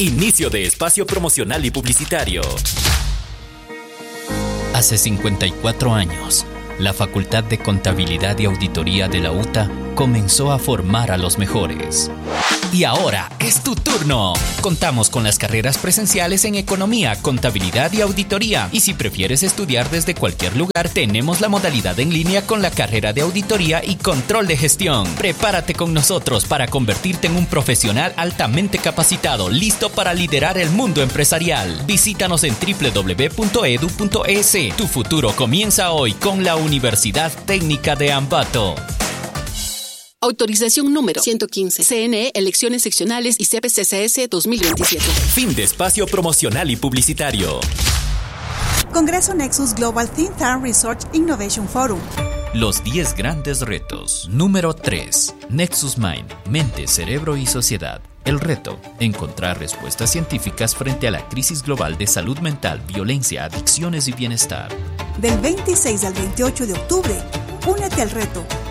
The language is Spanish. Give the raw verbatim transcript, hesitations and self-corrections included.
Inicio de espacio promocional y publicitario. Hace cincuenta y cuatro años, la Facultad de Contabilidad y Auditoría de la U T A comenzó a formar a los mejores. Y ahora es tu turno. Contamos con las carreras presenciales en Economía, Contabilidad y Auditoría. Y si prefieres estudiar desde cualquier lugar, tenemos la modalidad en línea con la carrera de Auditoría y Control de Gestión. Prepárate con nosotros para convertirte en un profesional altamente capacitado, listo para liderar el mundo empresarial. Visítanos en doble u doble u doble u punto edu punto es. Tu futuro comienza hoy con la Universidad Técnica de Ambato. Autorización número ciento quince. C N E, Elecciones Seccionales y C P C C S dos mil veintisiete. Fin de espacio promocional y publicitario. Congreso Nexus Global Think Tank Research Innovation Forum. Los diez grandes retos. Número tres. Nexus Mind, mente, cerebro y sociedad. El reto, encontrar respuestas científicas frente a la crisis global de salud mental, violencia, adicciones y bienestar. Del veintiséis al veintiocho de octubre, únete al reto